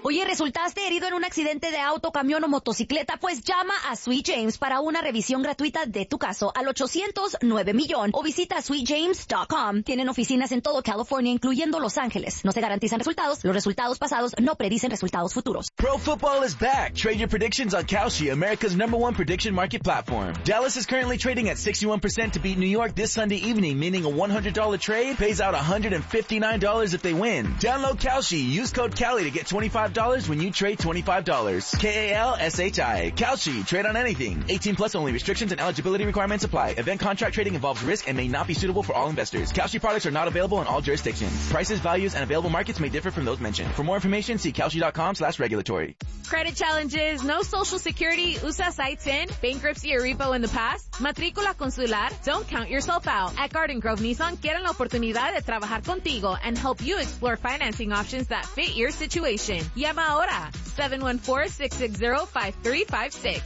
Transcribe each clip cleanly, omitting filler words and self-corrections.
Oye, ¿resultaste herido en un accidente de auto, camión o motocicleta? Pues llama a Sweet James para una revisión gratuita de tu caso al 800-9-millón o visita sweetjames.com. Tienen oficinas en todo California, incluyendo Los Ángeles. No se garantizan resultados. Los resultados pasados no predicen resultados futuros. Pro football is back. Trade your predictions on Kalshi, America's #1 prediction market platform. Dallas is currently trading at 61% to beat New York this Sunday evening, meaning a $100 trade pays out $159 if they win. Download Kalshi. Use code Cali to get $25 when you trade $25. Kalshi. Kalshi. Trade on anything. 18 plus only. Restrictions and eligibility requirements apply. Event contract trading involves risk and may not be suitable for all investors. Kalshi products are not available in all jurisdictions. Prices, values, and available markets may differ from those mentioned. For more information, see Kalshi.com/regulatory. Credit challenges, no social security, usa sites in, bankruptcy or repo in the past, matrícula consular, don't count yourself out. At Garden Grove Nissan quieren la oportunidad de trabajar contigo and help you explore financing options that fit your situation. Llama ahora, 714-660-5356.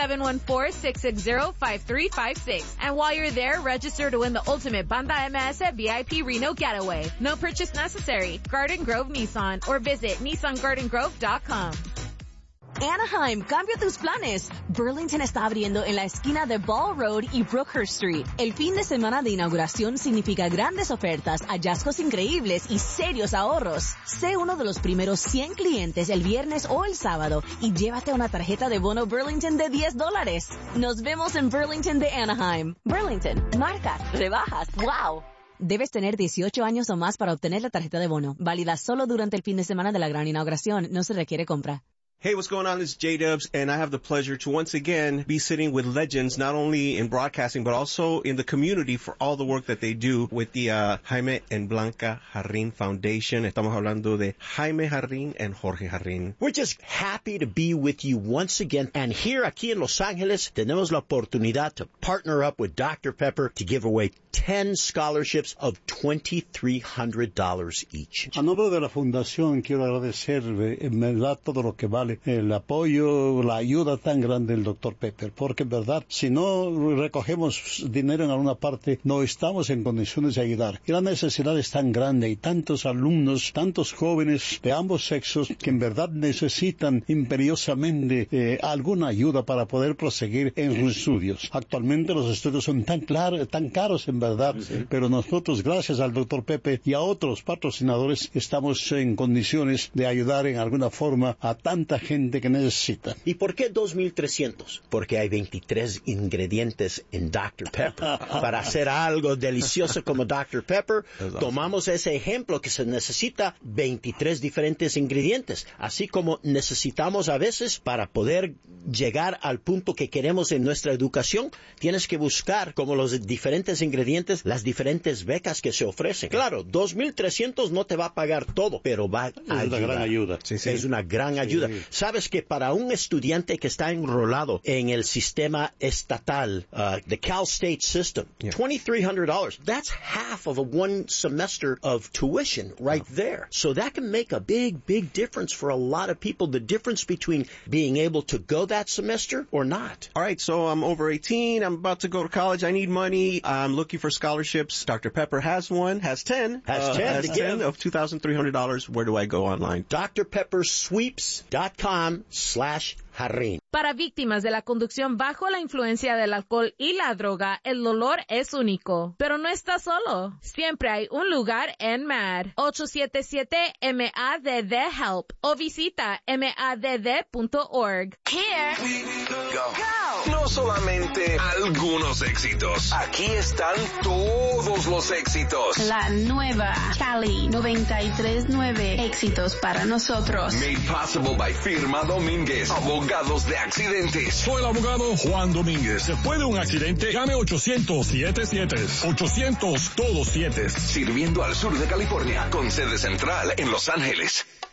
714-660-5356. And while you're there, register to win the ultimate Banda MS VIP Reno Getaway. No purchase necessary. Garden Grove Nissan or visit NissanGardenGrove.com. Anaheim, cambia tus planes. Burlington está abriendo en la esquina de Ball Road y Brookhurst Street. El fin de semana de inauguración significa grandes ofertas, hallazgos increíbles y serios ahorros. Sé uno de los primeros 100 clientes el viernes o el sábado y llévate una tarjeta de bono Burlington de $10. Nos vemos en Burlington de Anaheim. Burlington, marcas, rebajas, wow. Debes tener 18 años o más para obtener la tarjeta de bono. Válida solo durante el fin de semana de la gran inauguración. No se requiere compra. Hey, what's going on? This is J-Dubs, and I have the pleasure to once again be sitting with legends, not only in broadcasting, but also in the community for all the work that they do with the Jaime and Blanca Jarrín Foundation. Estamos hablando de Jaime Jarrín and Jorge Jarrín. We're just happy to be with you once again. And here, aquí en Los Ángeles, tenemos la oportunidad to partner up with Dr. Pepper to give away 10 scholarships of $2,300 each. A nombre de la Fundación, quiero agradecer en verdad todo lo que vale el apoyo, la ayuda tan grande del Dr. Pepper, porque en verdad, si no recogemos dinero en alguna parte, no estamos en condiciones de ayudar. Y la necesidad es tan grande, y tantos alumnos, tantos jóvenes de ambos sexos, que en verdad necesitan imperiosamente alguna ayuda para poder proseguir en sus estudios. Actualmente los estudios son tan caros en verdad, pero nosotros, gracias al Dr. Pepe y a otros patrocinadores, estamos en condiciones de ayudar en alguna forma a tanta gente que necesita. ¿Y por qué 2,300? Porque hay 23 ingredientes en Dr. Pepper. Para hacer algo delicioso como Dr. Pepper, tomamos ese ejemplo que se necesita 23 diferentes ingredientes, así como necesitamos a veces para poder llegar al punto que queremos en nuestra educación, tienes que buscar como los diferentes ingredientes, las diferentes becas que se ofrecen. Claro, 2,300 no te va a pagar todo, pero va a ayudar. Es una gran ayuda. Sí. Es una gran ayuda. Sabes que para un estudiante que está enrolado en el sistema estatal, the Cal State system, $2,300, that's half of a one semester of tuition right there. So that can make a big difference for a lot of people, the difference between being able to go that semester or not. All right, so I'm over 18, I'm about to go to college, I need money, I'm looking for scholarships. Dr. Pepper has 10 of $2,300. Where do I go online? drpeppersweeps.com/Jarrín. Para víctimas de la conducción bajo la influencia del alcohol y la droga, el dolor es único. Pero no estás solo. Siempre hay un lugar en MADD. 877-MADD-HELP o visita madd.org. Here we go. No solamente algunos éxitos. Aquí están todos los éxitos. La nueva Cali 93.9. Éxitos para nosotros. Made possible by Firma Domínguez, abogados de accidentes. Soy el abogado Juan Domínguez. Después de un accidente, llame 800-7-7. 800 todos 7. Sirviendo al sur de California, con sede central en Los Ángeles.